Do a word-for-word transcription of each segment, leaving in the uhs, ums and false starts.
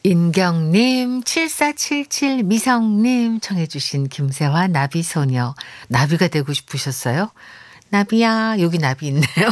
인경님, 칠사칠칠 미성님 청해 주신 김세화 나비소녀. 나비가 되고 싶으셨어요? 나비야 여기 나비 있네요.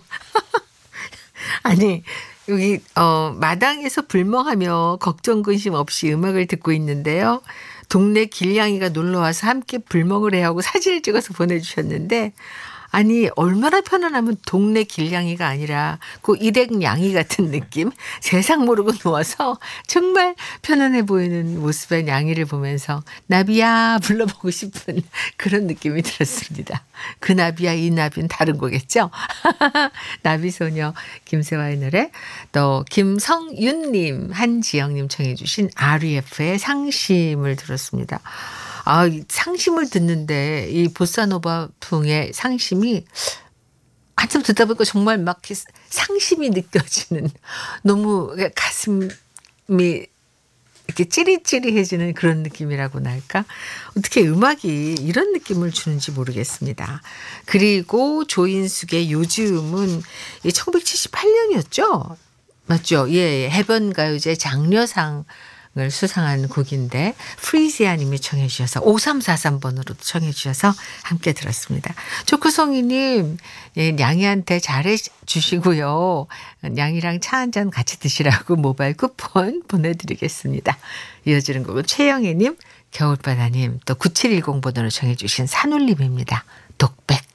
아니 여기 어 마당에서 불멍하며 걱정 근심 없이 음악을 듣고 있는데요. 동네 길냥이가 놀러와서 함께 불멍을 해 하고 사진을 찍어서 보내주셨는데 아니 얼마나 편안하면 동네 길냥이가 아니라 그 일행냥이 같은 느낌? 세상 모르고 누워서 정말 편안해 보이는 모습의 냥이를 보면서 나비야 불러보고 싶은 그런 느낌이 들었습니다. 그 나비야 이 나비는 다른 거겠죠? 나비소녀 김세화의 노래, 또 김성윤님, 한지영님 청해 주신 알이에프의 상심을 들었습니다. 아, 이 상심을 듣는데 이 보사노바풍의 상심이 한참 듣다 보니까 정말 막 이렇게 상심이 느껴지는, 너무 가슴이 이렇게 찌릿찌릿해지는 그런 느낌이라고나 할까? 어떻게 음악이 이런 느낌을 주는지 모르겠습니다. 그리고 조인숙의 요즘은 천구백칠십팔 년이었죠? 맞죠? 예, 해변가요제 장려상 을 수상한 곡인데 프리지아 님이 청해 주셔서 오삼사삼 번으로 청해 주셔서 함께 들었습니다. 초코송이님, 예, 냥이한테 잘해 주시고요. 냥이랑 차 한잔 같이 드시라고 모바일 쿠폰 보내드리겠습니다. 이어지는 곡은 최영애님, 겨울바다님, 또 구칠일공 번으로 청해 주신 산울림입니다. 독백.